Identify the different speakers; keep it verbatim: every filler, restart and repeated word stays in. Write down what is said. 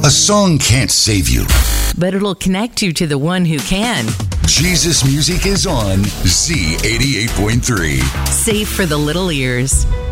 Speaker 1: A song can't save you,
Speaker 2: but it'll connect you to the one who can.
Speaker 1: Jesus Music is on Z eighty-eight point three.
Speaker 2: Safe for the little ears.